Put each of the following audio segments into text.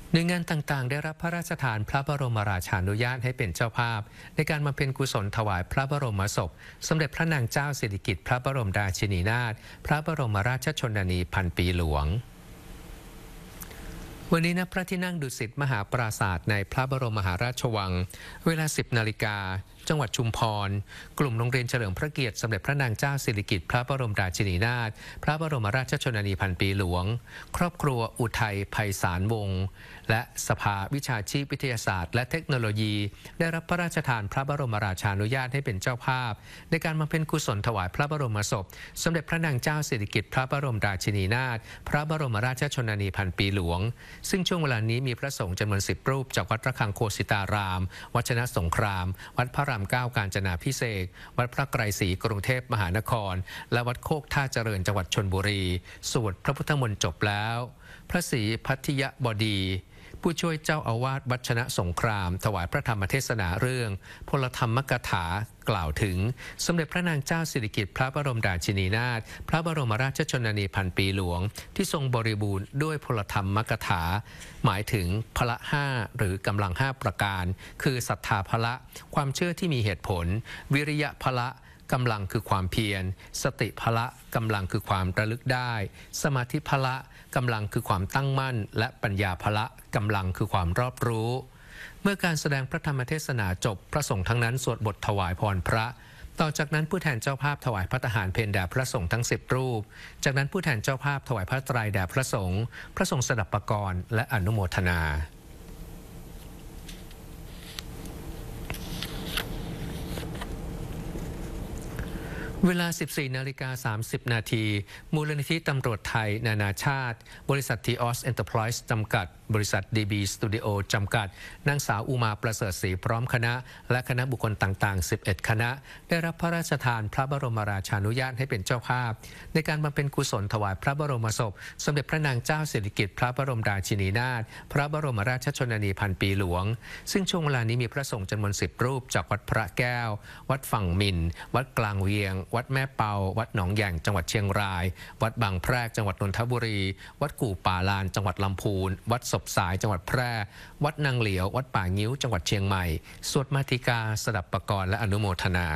หน่วยงานต่างๆได้รับพระราชทานพระบรมราชานุญาตให้เป็นเจ้าภาพในการบำเพ็ญกุศลถวายพระบรมศพสมเด็จพระนางเจ้าสิริกิติ์พระบรมราชินีนาถพระบรมราชชนนีพันปีหลวงวันนี้ณพระที่นั่งดุสิตมหาปราสาทในพระบรมมหาราชวังเวลา 10 นาฬิกาจังหวัดชุมพรกลุ่มโรงเรียนเฉลิมพระเกียรติสมเด็จพระนางเจ้าสิริกิติ์พระบรมราชินีนาถพระบรมราชชนนีพันปีหลวงครอบครัวอุทัยไพศาลวงศ์และสภาวิชาชีพวิทยาศาสตร์และเทคโนโลยีได้รับพระราชทานพระบรมราชานุญาตให้เป็นเจ้าภาพในการบำเพ็ญกุศลถวายพระบรมศพสมเด็จพระนางเจ้าสิริกิติ์พระบรมราชินีนาถพระบรมราชชนนีพันปีหลวงซึ่งช่วงเวลานี้มีพระสงฆ์จำนวน10 รูปจากวัดระฆังโคสิตารามวัดชนะสงครามวัดพระราม9กาญจนาภิเษกวัดพระไกรศรีกรุงเทพมหานครและวัดโคกท่าเจริญจังหวัดชลบุรีสวดพระพุทธมนต์จบแล้วพระศรีพัทยบดีผู้ช่วยเจ้าอาวาสวัดชนะสงครามถวายพระธรรมเทศนาเรื่องพลธรรมกถากล่าวถึงสมเด็จพระนางเจ้าสิริกิติ์พระบรมราชินีนาถพระบรมราชชนนีพันปีหลวงที่ทรงบริบูรณ์ด้วยพลธรรมกถาหมายถึงพละ5หรือกำลัง5ประการคือศรัทธาพละความเชื่อที่มีเหตุผลวิริยะพละกำลังคือความเพียรสติพละกำลังคือความระลึกได้สมาธิพละกำลังคือความตั้งมั่นและปัญญาพละกำลังคือความรอบรู้เมื่อการแสดงพระธรรมเทศนาจบพระสงฆ์ทั้งนั้นสวดบทถวายพรพระต่อจากนั้นผู้แทนเจ้าภาพถวายภัตตาหารเพลแด่พระสงฆ์ทั้ง10 รูปจากนั้นผู้แทนเจ้าภาพถวายพระไตรแด่พระสงฆ์พระสงฆ์สดับปกรณ์และอนุโมทนาเวลา 14 นาฬิกา 30 นาทีมูลนิธิตำรวจไทยนานาชาติบริษัททีออสเอ็นเตอร์ไพรส์จำกัดบริษัท DB Studio จำกัดนางสาวอุมาประเสริฐศรีพร้อมคณะและคณะบุคคลต่างๆ11 คณะได้รับพระราชทานพระบรมราชานุญาตให้เป็นเจ้าภาพในการบำเพ็ญกุศลถวายพระบรมศพสมเด็จพระนางเจ้าสิริกิติ์พระบรมราชินีนาถพระบรมราชชนนีพันปีหลวงซึ่งช่วงเวลานี้มีพระสงฆ์จำนวน10 รูปจากวัดพระแก้ววัดฝั่งมินวัดกลางเวียงวัดแม่เปาวัดหนองแยงจังหวัดเชียงรายวัดบางแพรกจังหวัดนนทบุรีวัดกู่ป่าลานจังหวัดลำพูนวัดศพสายจังหวัดแพร่วัดนางเหลียววัดป่างิ้วจังหวัดเชียงใหม่สวดมาติกาสดับปกรณ์และอนุโมทนา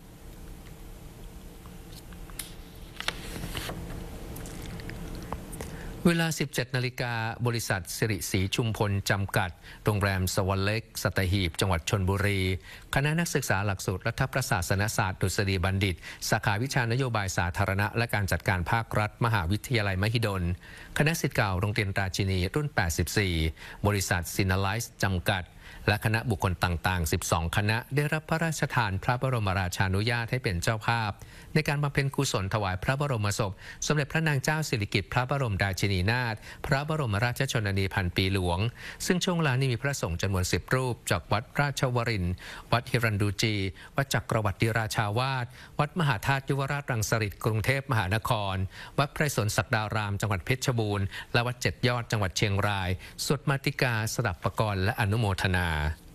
เวลา 17 นาฬิกาบริษัทสิริศรีชุมพลจำกัดโรงแรมสวรรค์เล็กสัตหีบจังหวัดชลบุรีคณะนักศึกษาหลักสูตรรัฐประศาสนศาสตร์ดุษฎีบัณฑิตสาขาวิชานโยบายสาธารณะและการจัดการภาครัฐมหาวิทยาลัยมหิดลคณะศิษย์เก่าโรงเรียนราชินีรุ่น 84 บริษัทซินาไลซ์จำกัดและคณะบุคคลต่างๆ12 คณะได้รับพระราชทานพระบรมราชานุญาตให้เป็นเจ้าภาพในการบำเพ็ญกุศลถวายพระบรมศพสมเด็จพระนางเจ้าสิริกิติ์พระบรมราชินีนาถพระบรมราชชนนีพันปีหลวงซึ่งช่วงเวลานี้มีพระสงฆ์จำนวน10 รูปจากวัดราชวรินทร์วัดฮิรันดูจีวัดจักรวรรดิราชาวาสวัดมหาธาตุยุวราชรังสฤษฎ์กรุงเทพมหานครวัดไพรสนศักดารามจังหวัดเพชรบูรณ์และวัด7 ยอดจังหวัดเชียงรายสวดมาติกาสดับปกรณ์และอนุโมทนา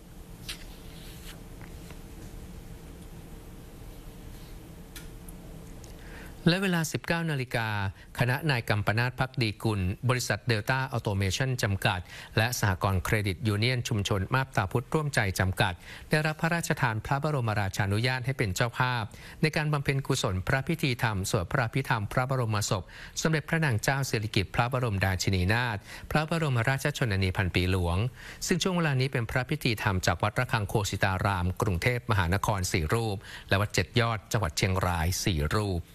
และเวลา 19 นาฬิกาคณะนายกัมปนาท ภักดีกุลบริษัทเดลต้าออโตเมชันจำกัดและสหกรณ์เครดิตยูเนียนชุมชนมาบตาพุธร่วมใจจำกัดได้รับพระราชทานพระบรมราชานุญาตให้เป็นเจ้าภาพในการบำเพ็ญกุศลพระพิธีธรรมสวดพระพิธรรมพระบรมศพสมเด็จพระนางเจ้าสิริกิติ์พระบรมราชินีนาถพระบรมราชชนนีพันปีหลวงซึ่งช่วงเวลานี้เป็นพระพิธีธรรมจากวัดระฆังโคสิตารามกรุงเทพมหานคร4 รูปและวัด7 ยอดจังหวัดเชียงราย4 รูป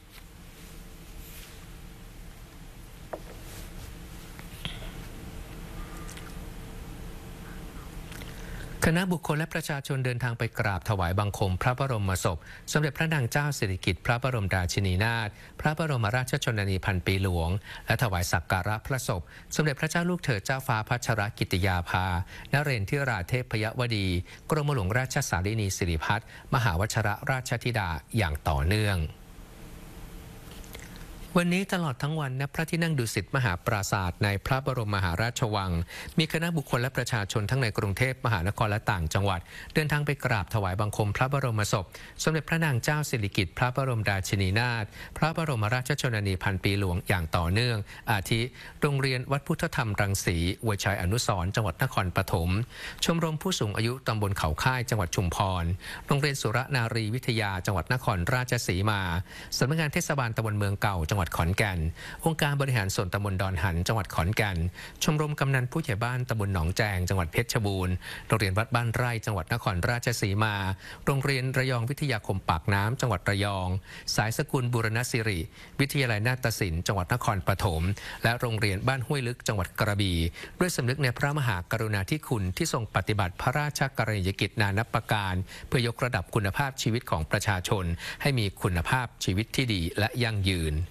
คณะบุคคลและประชาชนเดินทางไปกราบถวายบังคมพระบรมศพสมเด็จพระนางเจ้าสิริกิติ์พระบรมราชินีนาถพระบรมราชชนนีพันปีหลวงและถวายสักการะพระศพสมเด็จพระเจ้าลูกเธอเจ้าฟ้าพัชรกิติยาภานเรนทิราเทพยวดีกรมหลวงราชสารินีสิริพัฒน์มหาวชรราชธิดาอย่างต่อเนื่องวันนี้ตลอดทั้งวันณพระที่นั่งดุสิตมหาปราสาทในพระบรมมหาราชวังมีคณะบุคคลและประชาชนทั้งในกรุงเทพมหานครและต่างจังหวัดเดินทางไปกราบถวายบังคมพระบรมศพสมเด็จพระนางเจ้าสิริกิติ์พระบรมราชินีนาถพระบรมราชชนนีพันปีหลวงอย่างต่อเนื่องอาทิโรงเรียนวัดพุทธธรรมรังสีอวยชัยอนุสรณ์จังหวัดนครปฐมชมรมผู้สูงอายุตำบลเขาค่ายจังหวัดชุมพรโรงเรียนสุรนารีวิทยาจังหวัดนครราชสีมาสำนักงานเทศบาลตำบลเมืองเก่าจังหวัดขอนแก่นองค์การบริหารส่วนตำบลดอนหันจังหวัดขอนแก่นชมรมกำนันผู้ใหญ่บ้านตำบลหนองแจงจังหวัดเพชรบูรณ์โรงเรียนวัดบ้านไร่จังหวัดนครราชสีมาโรงเรียนระยองวิทยาคมปากน้ำจังหวัดระยองสายสกุลบูรณศิริวิทยาลัยนาฏศิลป์จังหวัดนครปฐมและโรงเรียนบ้านห้วยลึกจังหวัดกระบี่ด้วยสำนึกในพระมหากรุณาธิคุณที่ทรงปฏิบัติพระราชกรณียกิจนานับประการเพื่อยกระดับคุณภาพชีวิตของประชาชนให้มีคุณภาพชีวิตที่ดีและยั่งยืน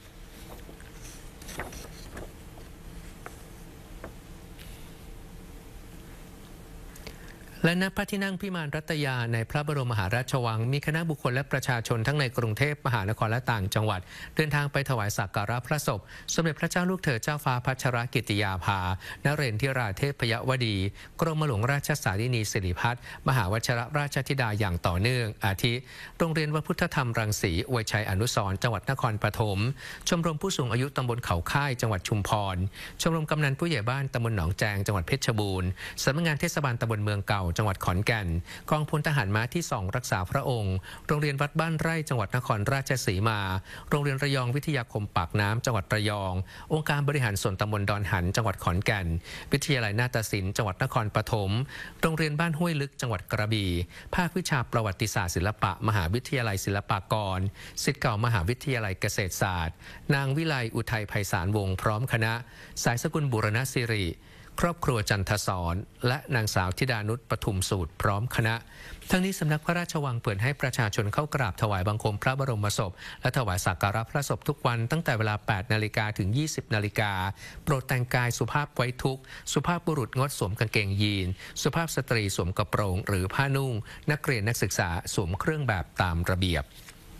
และณพระที่นั่งพิมานรัตยาในพระบรมมหาราชวังมีคณะบุคคลและประชาชนทั้งในกรุงเทพมหานครและต่างจังหวัดเดินทางไปถวายสักการะพระศพสมเด็จพระเจ้าลูกเธอเจ้าฟ้าพัชรกิติยาภานเรนทิราเทพยวดีกรมหลวงราชสารินีสิริพัฒน์มหาวชิรราชธิดาอย่างต่อเนื่องอาทิโรงเรียนวัดพุทธธรรมรังสีอวยชัยอนุสรณ์จังหวัดนครปฐมชมรมผู้สูงอายุตำบลเขาค่ายจังหวัดชุมพรชมรมกำนันผู้ใหญ่บ้านตำบลหนองแจงจังหวัดเพชรบูรณ์สำนักงานเทศบาลตำบลเมืองเก่าจังหวัดขอนแก่นกองพลทหารม้าที่2รักษาพระองค์โรงเรียนวัดบ้านไร่จังหวัดนครราชสีมาโรงเรียนระยองวิทยาคมปากน้ำจังหวัดระยององค์การบริหารส่วนตำบลดอนหันจังหวัดขอนแก่นวิทยาลัยนาฏศิลป์จังหวัดนครปฐมโรงเรียนบ้านห้วยลึกจังหวัดกระบี่ภาควิชาประวัติศาสตร์ศิลปะมหาวิทยาลัยศิลปากรศิษย์เก่ามหาวิทยาลัยเกษตรศาสตร์นางวิไลอุทัยไพศาลวงศ์พร้อมคณะสายสกุลบูรณศิริครอบครัวจันทศรและนางสาวธิดานุชปทุมสูตรพร้อมคณะทั้งนี้สำนักพระราชวังเปิดให้ประชาชนเข้ากราบถวายบังคมพระบรมศพและถวายสักการะพระศพทุกวันตั้งแต่เวลา 8 นาฬิกาถึง 20 นาฬิกาโปรดแต่งกายสุภาพไว้ทุกข์สุภาพบุรุษงดสวมกางเกงยีนสุภาพสตรีสวมกระโปรงหรือผ้านุ่งนักเรียนนักศึกษาสวมเครื่องแบบตามระเบียบ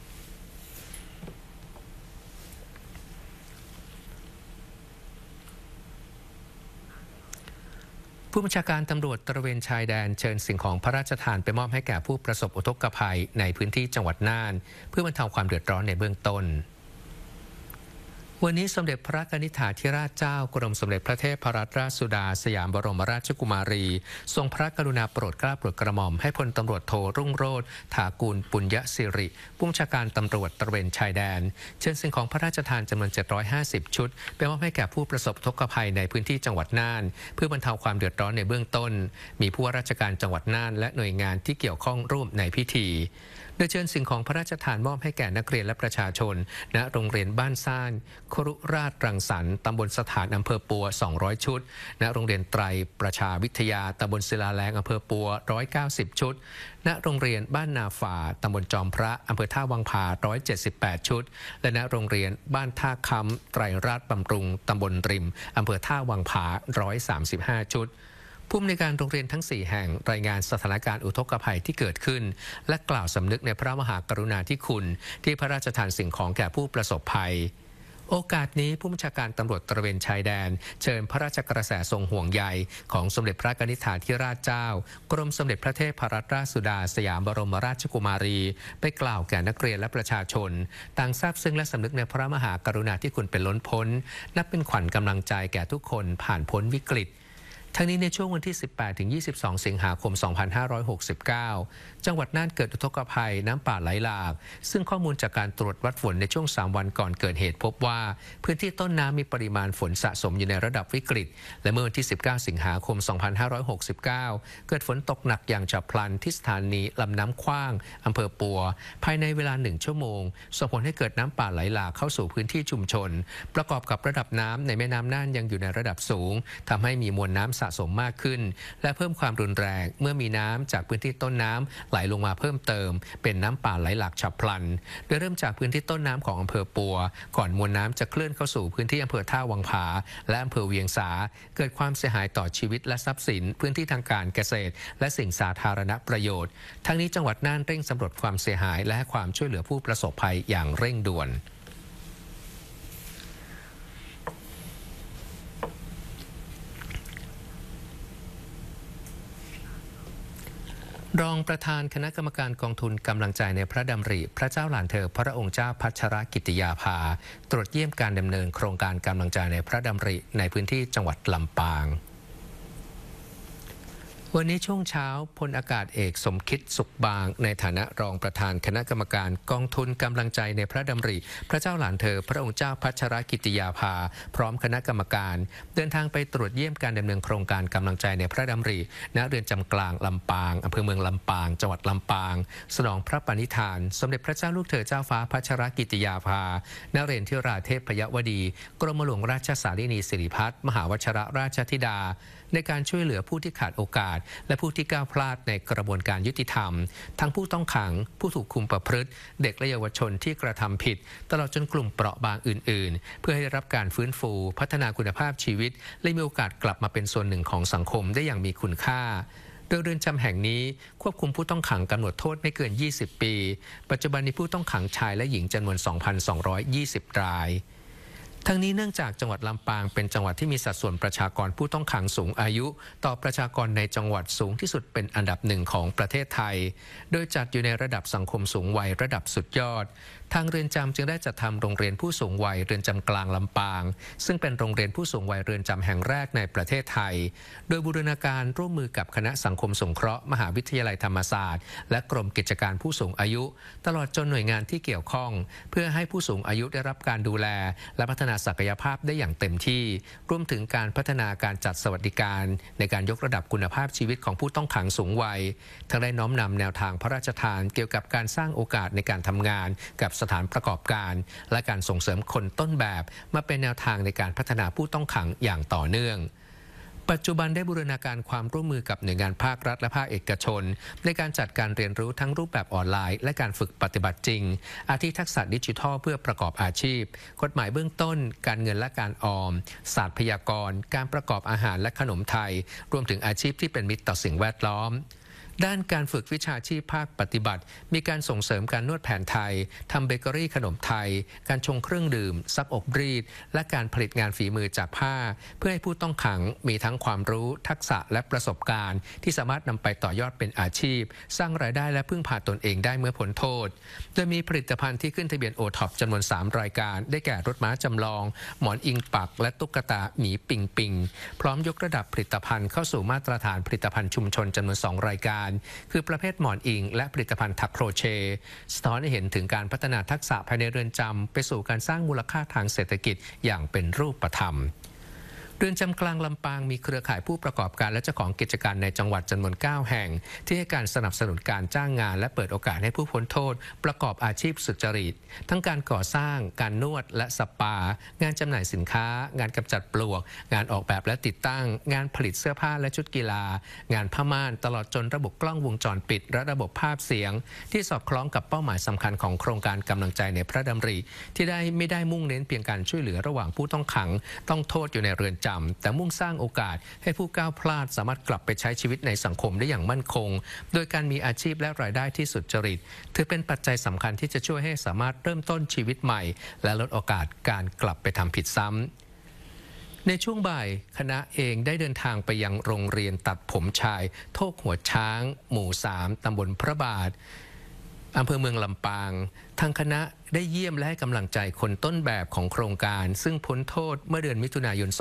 ผู้บัญชาการตำรวจตระเวนชายแดนเชิญสิ่งของพระราชทานไปมอบให้แก่ผู้ประสบอุทกภัยในพื้นที่จังหวัดน่านเพื่อบรรเทาความเดือดร้อนในเบื้องต้นวันนี้สมเด็จพระนิธิถาธิราชเจ้ากรมสมเด็จพระเทพรัตนราชสุดาสยามบรมราชกุมารีทรงพระกรุณาโปรดเกล้าโปรดกระหม่อมให้พลตำรวจโทรุ่งโรจน์ถากูลปุญญสิริผู้บัญชาการตำรวจตระเวนชายแดนเชิญสิ่งของพระราชทานจำนวน750ชุดไปมอบให้แก่ผู้ประสบอุทกภัยในพื้นที่จังหวัดน่านเพื่อบรรเทาความเดือดร้อนในเบื้องต้นมีผู้ว่าราชการจังหวัดน่านและหน่วยงานที่เกี่ยวข้องร่วมในพิธีโดยเชิญสิ่งของพระราชทานมอบให้แก่นักเรียนและประชาชนณโรงเรียนบ้านซ่านครุราชรังสรรค์ตำบลสถานอำเภอปัว200ชุดณโรงเรียนไตรประชาวิทยาตำบลศิลาแรงอำเภอปัว190ชุดณโรงเรียนบ้านนาฝ่าตำบลจอมพระอำเภอท่าวังผา178ชุดและณโรงเรียนบ้านท่าคำไตรราชบำรุงตำบลริมอำเภอท่าวังผา135ชุดผู้อำนวยการโรงเรียนทั้ง4แห่งรายงานสถานการณ์อุทกภัยที่เกิดขึ้นและกล่าวสำนึกในพระมหากรุณาธิคุณที่พระราชทานสิ่งของแก่ผู้ประสบภัยโอกาสนี้ผู้บัญชาการตำรวจตระเวนชายแดนเชิญพระราชกระแสทรงห่วงใยของสมเด็จพระนิธิถาธิราชเจ้ากรมสมเด็จพระเทพรัตนราชสุดาสยามบรมราชกุมารีไปกล่าวแก่นักเรียนและประชาชนต่างทราบซึ้งและสำนึกในพระมหากรุณาธิคุณเป็นล้นพ้นนับเป็นขวัญกำลังใจแก่ทุกคนผ่านพ้นวิกฤตทั้งนี้ในช่วงวันที่ 18-22 สิงหาคม 2569 จังหวัดน่านเกิดอุทกภัยน้ำป่าไหลหลากซึ่งข้อมูลจากการตรวจวัดฝนในช่วง 3 วันก่อนเกิดเหตุพบว่าพื้นที่ต้นน้ำมีปริมาณฝนสะสมอยู่ในระดับวิกฤตและเมื่อวันที่ 19 สิงหาคม 2569 เกิดฝนตกหนักอย่างฉับพลันที่สถานีลำน้ำขว้างอำเภอปัวภายในเวลา 1 ชั่วโมงส่งผลให้เกิดน้ำป่าไหลหลากเข้าสู่พื้นที่ชุมชนประกอบกับระดับน้ำในแม่น้ำน่านยังอยู่ในระดับสูงทำให้มีมวลน้ำสะสมมากขึ้นและเพิ่มความรุนแรงเมื่อมีน้ำจากพื้นที่ต้นน้ำไหลลงมาเพิ่มเติมเป็นน้ำป่าไหลหลากฉับพลันโดยเริ่มจากพื้นที่ต้นน้ำของอำเภอปัวก่อนมวลน้ำจะเคลื่อนเข้าสู่พื้นที่อำเภอท่าวังผาและอำเภอเวียงสาเกิดความเสียหายต่อชีวิตและทรัพย์สินพื้นที่ทางการเกษตรและสิ่งสาธารณประโยชน์ทั้งนี้จังหวัดน่านเร่งสำรวจความเสียหายและให้ความช่วยเหลือผู้ประสบภัยอย่างเร่งด่วนรองประธานคณะกรรมการกองทุนกำลังใจในพระดำริพระเจ้าหลานเธอพระองค์เจ้าพัชรกิติยาภาตรวจเยี่ยมการดำเนินโครงการกำลังใจในพระดำริในพื้นที่จังหวัดลำปางวันนี้ช่วงเช้าพลอากาศเอกสมคิดสุขบางในฐานะรองประธานคณะกรรมการกองทุนกำลังใจในพระดำริพระเจ้าหลานเธอพระองค์เจ้าพัชรกิติยาภาพร้อมคณะกรรมการเดินทางไปตรวจเยี่ยมการดำเนินโครงการกำลังใจในพระดำริณเรือนจำกลางลำปางอำเภอเมืองลำปางจังหวัดลำปางสนองพระปณิธานสมเด็จพระเจ้าลูกเธอเจ้าฟ้าพัชรกิติยาภานเรศธิราเทพยวดีกรมหลวงราชสารินีสิริพัฒน์มหาวชิรราชธิดาในการช่วยเหลือผู้ที่ขาดโอกาสและผู้ที่ก้าวพลาดในกระบวนการยุติธรรมทั้งผู้ต้องขังผู้ถูกคุมประพฤติเด็กและเยาวชนที่กระทำผิดตลอดจนกลุ่มเปราะบางอื่นๆเพื่อให้ได้รับการฟื้นฟูพัฒนาคุณภาพชีวิตและมีโอกาสกลับมาเป็นส่วนหนึ่งของสังคมได้อย่างมีคุณค่าโดยเรือนจำแห่งนี้ควบคุมผู้ต้องขังกำหนดโทษไม่เกิน20ปีปัจจุบันมีผู้ต้องขังชายและหญิงจำนวน 2,220 รายทั้งนี้เนื่องจากจังหวัดลำปางเป็นจังหวัดที่มีสัดส่วนประชากรผู้ต้องขังสูงอายุต่อประชากรในจังหวัดสูงที่สุดเป็นอันดับหนึ่งของประเทศไทยโดยจัดอยู่ในระดับสังคมสูงวัยระดับสุดยอดทางเรือนจำจึงได้จัดทำโรงเรียนผู้สูงวัยเรือนจำกลางลำปางซึ่งเป็นโรงเรียนผู้สูงวัยเรือนจำแห่งแรกในประเทศไทยโดยบูรณาการร่วมมือกับคณะสังคมสงเคราะห์มหาวิทยาลัยธรรมศาสตร์และกรมกิจการผู้สูงอายุตลอดจนหน่วยงานที่เกี่ยวข้องเพื่อให้ผู้สูงอายุได้รับการดูแลและพัฒนาศักยภาพได้อย่างเต็มที่รวมถึงการพัฒนาการจัดสวัสดิการในการยกระดับคุณภาพชีวิตของผู้ต้องขังสูงวัยทั้งได้น้อมนำแนวทางพระราชทานเกี่ยวกับการสร้างโอกาสในการทำงานกับสถานประกอบการและการส่งเสริมคนต้นแบบมาเป็นแนวทางในการพัฒนาผู้ต้องขังอย่างต่อเนื่องปัจจุบันได้บูรณาการความร่วมมือกับหน่วยงานภาครัฐและภาคเอกชนในการจัดการเรียนรู้ทั้งรูปแบบออนไลน์และการฝึกปฏิบัติจริงอาทิทักษะดิจิทัลเพื่อประกอบอาชีพกฎหมายเบื้องต้นการเงินและการออมศาสตร์พยากรณ์การประกอบอาหารและขนมไทยรวมถึงอาชีพที่เป็นมิตรต่อสิ่งแวดล้อมด้านการฝึกวิชาชีพภาคปฏิบัติมีการส่งเสริมการนวดแผนไทยทำเบเกอรี่ขนมไทยการชงเครื่องดื่มซักอบรีดและการผลิตงานฝีมือจากผ้าเพื่อให้ผู้ต้องขังมีทั้งความรู้ทักษะและประสบการณ์ที่สามารถนำไปต่อยอดเป็นอาชีพสร้างรายได้และพึ่งพาตนเองได้เมื่อพ้นโทษโดยมีผลิตภัณฑ์ที่ขึ้นทะเบียนโอท็อปจำนวน3รายการได้แก่รถม้าจำลองหมอนอิงปักและตุ๊กตาหมีปิงปิงพร้อมยกระดับผลิตภัณฑ์เข้าสู่มาตรฐานผลิตภัณฑ์ชุมชนจำนวน2รายการคือประเภทหมอนอิงและผลิตภัณฑ์ถักโครเชต์สะท้อนให้เห็นถึงการพัฒนาทักษะภายในเรือนจำไปสู่การสร้างมูลค่าทางเศรษฐกิจอย่างเป็นรูปธรรมเรือนจำกลางลำปางมีเครือข่ายผู้ประกอบการและเจ้าของกิจการในจังหวัดจำนวน9แห่งที่ให้การสนับสนุนการจ้างงานและเปิดโอกาสให้ผู้พ้นโทษประกอบอาชีพสุจริตทั้งการก่อสร้างการนวดและสปางานจำหน่ายสินค้างานกำจัดปลวกงานออกแบบและติดตั้งงานผลิตเสื้อผ้าและชุดกีฬางานผ้าม่านตลอดจนระบบกล้องวงจรปิดและระบบภาพเสียงที่สอดคล้องกับเป้าหมายสำคัญของโครงการกำลังใจในพระดำริที่ไม่ได้มุ่งเน้นเพียงการช่วยเหลือระหว่างผู้ต้องขังต้องโทษอยู่ในเรือนจำแต่มุ่งสร้างโอกาสให้ผู้ก้าวพลาดสามารถกลับไปใช้ชีวิตในสังคมได้อย่างมั่นคงโดยการมีอาชีพและรายได้ที่สุจริตถือเป็นปัจจัยสำคัญที่จะช่วยให้สามารถเริ่มต้นชีวิตใหม่และลดโอกาสการกลับไปทำผิดซ้ำในช่วงบ่ายคณะเองได้เดินทางไปยังโรงเรียนตัดผมชายโทกหัวช้างหมู่3ตำบลพระบาทอำเภอเมืองลำปางทางคณะได้เยี่ยมและให้กำลังใจคนต้นแบบของโครงการซึ่งพ้นโทษเมื่อเดือนมิถุนายน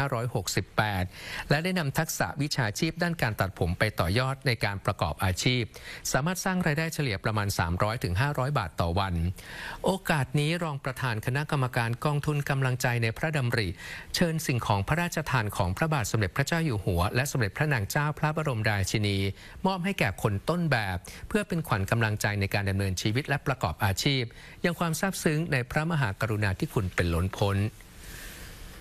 2568 และได้นำทักษะวิชาชีพด้านการตัดผมไปต่อยอดในการประกอบอาชีพสามารถสร้างรายได้เฉลี่ยประมาณ 300-500 บาทต่อวันโอกาสนี้รองประธานคณะกรรมการกองทุนกำลังใจในพระดำริเชิญสิ่งของพระราชทานของพระบาทสมเด็จพระเจ้าอยู่หัวและสมเด็จพระนางเจ้าพระบรมราชินีมอบให้แก่คนต้นแบบเพื่อเป็นขวัญกำลังใจในการดำเนินชีวิตและประกอบอาชีพยังความซาบซึ้งในพระมหากรุณาธิคุณเป็นล้นพ้น